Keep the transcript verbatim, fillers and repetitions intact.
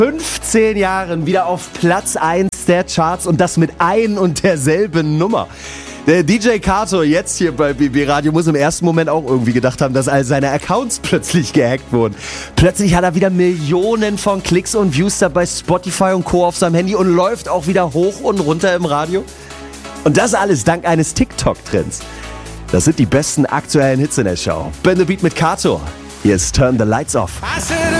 fünfzehn Jahren wieder auf Platz eins der Charts und das mit ein und derselben Nummer. Der D J Kato jetzt hier bei B B Radio muss im ersten Moment auch irgendwie gedacht haben, dass all seine Accounts plötzlich gehackt wurden. Plötzlich hat er wieder Millionen von Klicks und Views da bei Spotify und Co. auf seinem Handy und läuft auch wieder hoch und runter im Radio. Und das alles dank eines TikTok-Trends. Das sind die besten aktuellen Hits in der Show. Ben the Beat mit Kato. Hier ist Turn the Lights Off.